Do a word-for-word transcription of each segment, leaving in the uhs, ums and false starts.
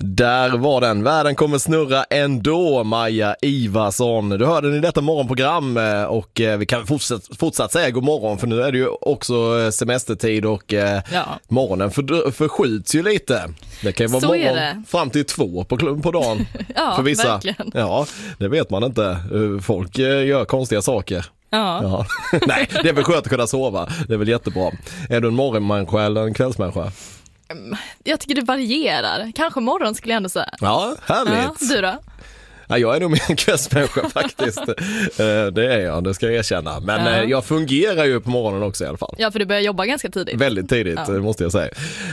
Där var den. Världen kommer snurra ändå, Maja Ivarsson. Du hörde den i detta morgonprogram och vi kan fortsatt, fortsatt säga god morgon, för nu är det ju också semestertid och ja. morgonen för, förskjuts ju lite. Det kan ju vara Så morgon fram till två på, på dagen ja, för vissa. Verkligen. Ja, det vet man inte. Folk gör konstiga saker. Ja. Ja. Nej, det är väl skönt att kunna sova. Det är väl jättebra. Är du en morgonmänniska eller en kvällsmänniska? Jag tycker det varierar. Kanske morgon skulle jag ändå säga. Ja, härligt. Ja, du då? Ja, jag är nog mer en kvällsmänniska faktiskt. Det är jag, det ska jag erkänna. Men ja. jag fungerar ju på morgonen också i alla fall. Ja, för du börjar jobba ganska tidigt. Väldigt tidigt, ja. måste jag säga.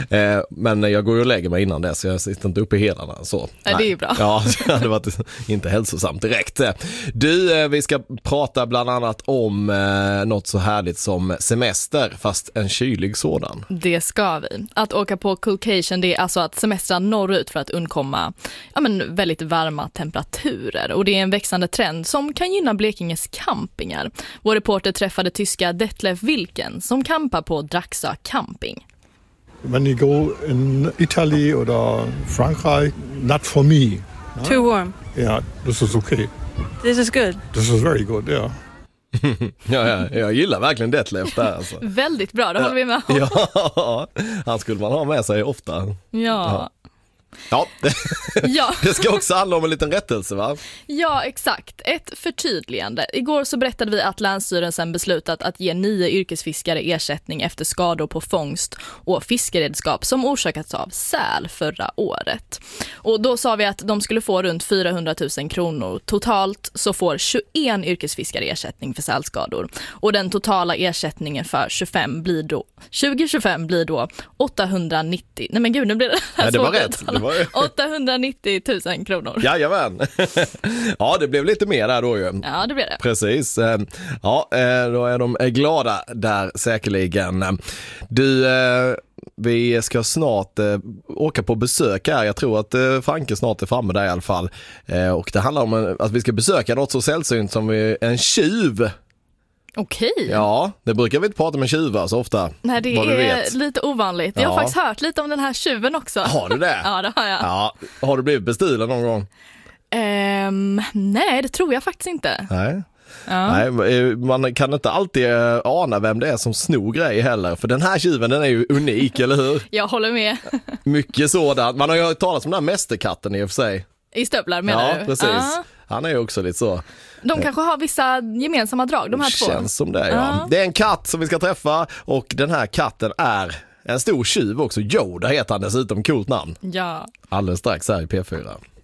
Men jag går ju och lägger mig innan det, så jag sitter inte uppe i hela. Så. Ja, det är ju bra. Ja, det hade varit inte hälsosamt direkt. Du, vi ska prata bland annat om något så härligt som semester, fast en kylig sådan. Det ska vi. Att åka på Coolcation, det är alltså att semestra norrut för att undkomma ja, men väldigt varma temperaturer. Och det är en växande trend som kan gynna Blekinges campingar. Vår reporter träffade tyska Detlef Wilken som campar på Draxö camping. When you go in Italy or Frankreich, not for me. Too warm. Yeah, this is okay. This is good. This is very good, yeah. ja, ja, jag gillar verkligen Detlef där alltså. Väldigt bra, det håller vi med om. Ja, han skulle man ha med sig ofta. Ja. Ja. Ja, det, ja. det ska också handla om en liten rättelse, va? Ja, exakt. Ett förtydligande. Igår så berättade vi att Länsstyrelsen beslutat att ge nio yrkesfiskare ersättning efter skador på fångst och fiskeredskap som orsakats av säl förra året. Och då sa vi att de skulle få runt fyrahundratusen kronor. Totalt så får tjugoen yrkesfiskare ersättning för sälskador. Och den totala ersättningen för tjugofem blir då, tjugo tjugofem blir då åttahundranittio. Nej men gud, nu blir det här ja, det var rätt. Det var... åttahundranittio tusen kronor. Jajamän. Ja, det blev lite mer där då ju. Ja, det blev det. Precis. Ja, då är de glada där säkerligen. Du, vi ska snart åka på besök här. Jag tror att Franke snart är framme där i alla fall. Och det handlar om att vi ska besöka något så sällsynt som en tjuv. Okej. Ja, det brukar vi inte prata med tjuvar så ofta. Nej, det är lite ovanligt. Jag har ja. faktiskt hört lite om den här tjuven också. Har du det? Ja, det har jag. Ja. Har du blivit bestulen någon gång? Um, nej, det tror jag faktiskt inte. Nej. Ja. Nej, man kan inte alltid ana vem det är som snor grejer heller. För den här tjuven, den är ju unik, eller hur? Jag håller med. Mycket sådant. Man har ju hört talas om den här mästerkatten i och för sig. I stövlar menar ja, du? Ja, precis. Uh-huh. Han är ju också lite så. De kanske har vissa gemensamma drag, de här det två. Känns som det, ja. Uh-huh. Det är en katt som vi ska träffa och den här katten är en stor tjuv också. Yoda heter han dessutom, coolt namn. Ja. Alldeles strax här i P fyra.